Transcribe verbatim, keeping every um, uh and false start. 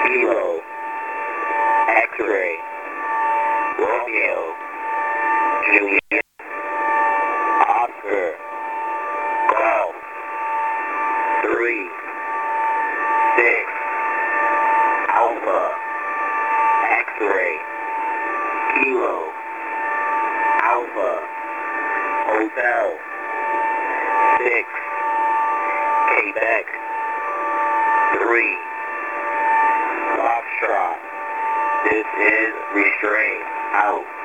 Kilo, X-ray, Romeo, Juliet, Oscar, Golf, three, six, Alpha, X-ray, Kilo, Alpha, Hotel, six, Quebec, three, Foxtrot. This is Restraint out.